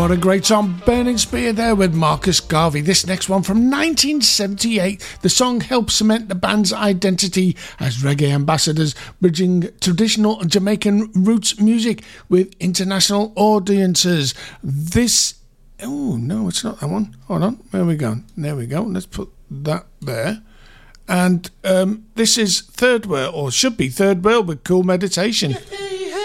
What a great song, Burning Spear there with Marcus Garvey. This next one from 1978. The song helps cement the band's identity as reggae ambassadors, bridging traditional Jamaican roots music with international audiences. Oh, no, it's not that one. Hold on. There we go. Let's put that there. And this is Third World, or should be Third World with Cool Meditation.